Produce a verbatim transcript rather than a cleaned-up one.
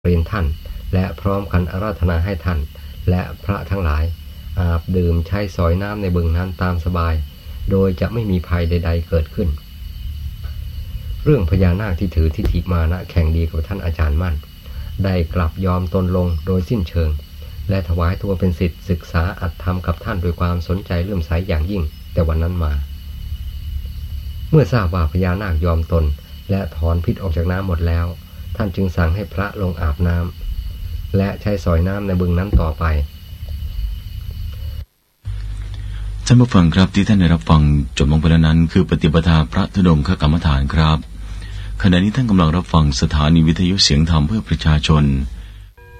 เรียนท่านและพร้อมกันอาราธนาให้ท่านและพระทั้งหลายอาบดื่มใช้สอยน้ำในบึงนั้นตามสบายโดยจะไม่มีภัยใดๆเกิดขึ้นเรื่องพญานาคที่ถือทิฏฐิมานะแข่งดีกับท่านอาจารย์มั่นได้กลับยอมตนลงโดยสิ้นเชิงและถวายตัวเป็นศิษย์ศึกษาอัตธรรมกับท่านด้วยความสนใจเลื่อมใสอย่างยิ่งแต่วันนั้นมาเมื่อทราบว่าพญานาคยอมตนและถอนพิษออกจากน้ำหมดแล้วท่านจึงสั่งให้พระลงอาบน้ำและใช้สอยน้ำในบึงนั้นต่อไปท่านผู้ฟังครับที่ท่านได้รับฟังจบลงไปแล้วนั้นคือปฏิปทาพระธุดงคกรรมฐานครับขณะนี้ท่านกำลังรับฟังสถานีวิทยุเสียงธรรมเพื่อประชาชน